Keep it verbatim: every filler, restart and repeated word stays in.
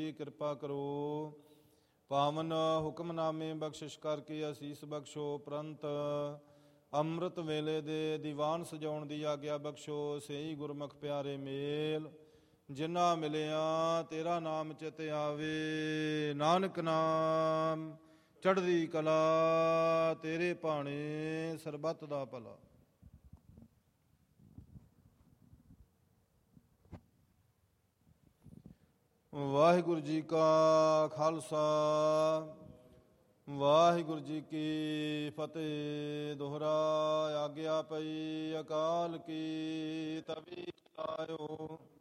ਜੀ ਕਿਰਪਾ ਕਰੋ। ਪਾਵਨ ਹੁਕਮਨਾਮੇ ਬਖਸ਼ਿਸ਼ ਕਰਕੇ ਅਸੀਸ ਬਖਸ਼ੋ। ਪ੍ਰੰਤ ਅੰਮ੍ਰਿਤ ਵੇਲੇ ਦੇ ਦੀਵਾਨ ਸਜਾਉਣ ਦੀ ਆਗਿਆ ਬਖਸ਼ੋ। ਸਹੀ ਗੁਰਮੁਖ ਪਿਆਰੇ ਮੇਲ ਜਿਨ੍ਹਾਂ ਮਿਲਿਆ ਤੇਰਾ ਨਾਮ ਚਿਤ ਆਵੇ। ਨਾਨਕ ਨਾਮ ਚੜ੍ਹਦੀ ਕਲਾ ਤੇਰੇ ਭਾਣੇ ਸਰਬੱਤ ਦਾ ਭਲਾ। ਵਾਹਿਗੁਰੂ ਜੀ ਕਾ ਖਾਲਸਾ ਵਾਹਿਗੁਰੂ ਜੀ ਕੀ ਫਤਿਹ। ਦੋਹਰਾ ਆਗਿਆ ਪਈ ਅਕਾਲ ਕੀ ਤਬੀ ਚਲਾਇਓ।